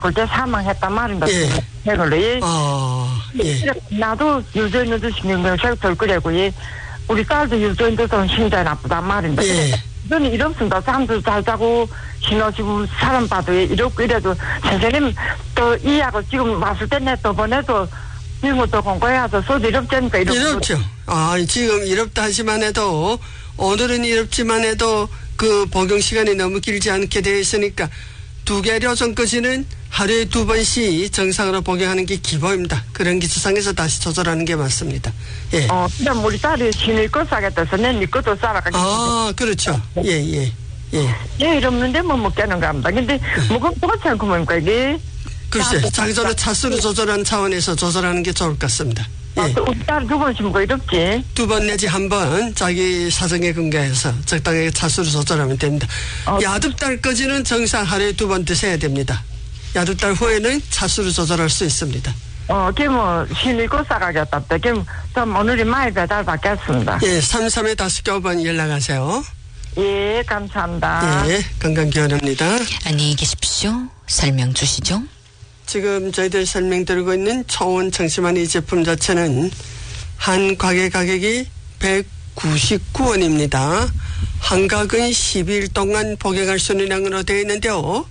그때 사망했단 말입니다. 예. 해걸로. 예. 나도 유전인도 신경을 덜 끄려고, 우리 딸도 유전인도 심장이 나쁘단 말입니다. 예. 저는 이렇습니다. 잠도 잘 자고, 신호지고, 사람 봐도 이렇고 이래도, 선생님, 또 이 약을 지금 왔을 때내 저번에도, 이런 것도 공부해야죠. 소주 이럽자니까 이럽죠. 지금 이럽다 하지만 해도, 오늘은 이럽지만 해도, 그 복용 시간이 너무 길지 않게 되어 있으니까, 2개료 전까지는 하루에 2번씩 정상으로 복용하는 게 기본입니다. 그런 기초상에서 다시 조절하는 게 맞습니다. 예. 그럼 우리 딸이 신을 거 싸겠다 해서 내 것도 싸라가지고. 그렇죠. 예. 이러는데 뭐 먹자는가 합니다. 근데 뭐가 그렇지 않고 뭡니까 이게? 글쎄, 자기 전에 차수를 조절하는 차원에서 조절하는 게 좋을 것 같습니다. 예. 우리 딸 2번씩 먹고 이렇지? 2번 내지 1번 자기 사정에 근거해서 적당하게 차수를 조절하면 됩니다. 야득달까지는 정상 하루에 2번 드셔야 됩니다. 야득달 후에는 차수를 조절할 수 있습니다. 그럼 신을 거 싸가겠다. 그럼 오늘이 많이 배달 받겠습니다. 예, 33-5번 연락하세요. 예, 감사합니다. 예, 건강기원합니다. 안녕히 계십시오. 설명 주시죠. 지금 저희들 설명드리고 있는 초원 청심환 이 제품 자체는 한 가게 가격이 199원입니다. 한각은 10일 동안 복용할 수 있는 양으로 되어 있는데요.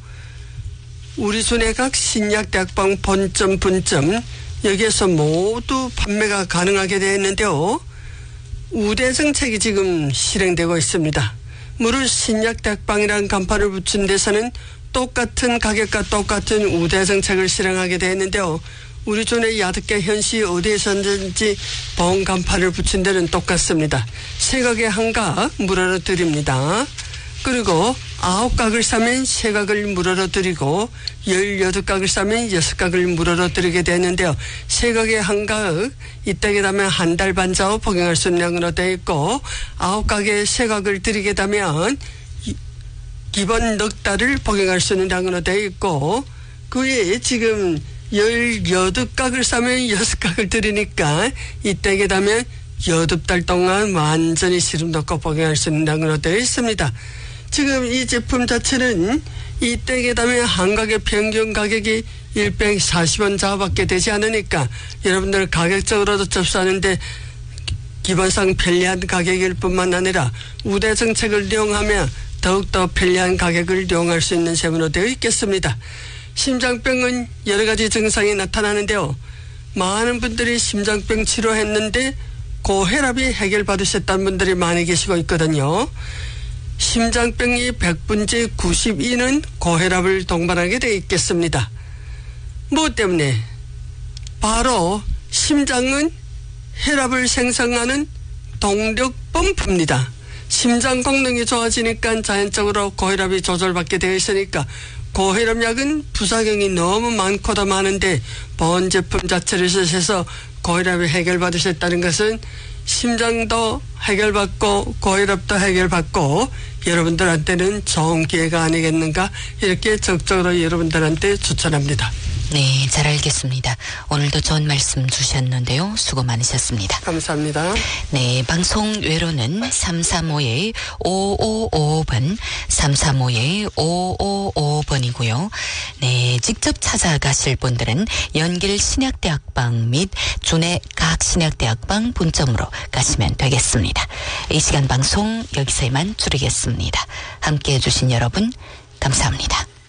우리 순회 각 신약대학방 본점 분점 여기에서 모두 판매가 가능하게 되어 있는데요. 우대 정책이 지금 실행되고 있습니다. 무릇 신약대학방이라는 간판을 붙인 데서는 똑같은 가격과 똑같은 우대 정책을 실행하게 되어 있는데요. 우리 존의 야득계 현시 어디에서든지 보험 간판을 붙인 데는 똑같습니다. 3각에 1각 무료로 드립니다. 그리고 9각을 사면 3각을 무료로 드리고 18각을 사면 6각을 무료로 드리게 되는데요. 3각에 1각 이때게 되면 한 달 반 좌우 복용할 수 있는 양으로 되어 있고 9각에 3각을 드리게 되면 기본 넉 달을 복용할 수 있는 양으로 되어 있고 그 외에 지금 18각을 사면 6각을 드리니까 이때게 되면 8달 동안 완전히 시름 덮고 복용할 수 있는 양으로 되어 있습니다. 지금 이 제품 자체는 이때게 되면 한 가게 평균 가격이 140원 좌우밖에 되지 않으니까 여러분들 가격적으로도 접수하는데 기본상 편리한 가격일 뿐만 아니라 우대 정책을 이용하며 더욱더 편리한 가격을 이용할 수 있는 셈으로 되어 있겠습니다. 심장병은 여러 가지 증상이 나타나는데요. 많은 분들이 심장병 치료했는데 고혈압이 해결받으셨다는 분들이 많이 계시고 있거든요. 심장병이 100분째 92는 고혈압을 동반하게 되어 있겠습니다. 뭐 때문에? 바로 심장은 혈압을 생성하는 동력 펌프입니다. 심장功능이 좋아지니까 자연적으로 고혈압이 조절받게 되어 있으니까 고혈압약은 부작용이 너무 많고도 많은데 보온 제품 자체를 쓰셔서 고혈압이 해결받으셨다는 것은 심장도 해결받고 고혈압도 해결받고 여러분들한테는 좋은 기회가 아니겠는가 이렇게 적극적으로 여러분들한테 추천합니다. 네, 잘 알겠습니다. 오늘도 좋은 말씀 주셨는데요. 수고 많으셨습니다. 감사합니다. 네, 방송 외로는 335-5555번, 335-5555번이고요. 네, 직접 찾아가실 분들은 연길 신약대학방 및 준의 각 신약대학방 분점으로 가시면 되겠습니다. 이 시간 방송 여기서 이만 줄이겠습니다. 함께해 주신 여러분 감사합니다.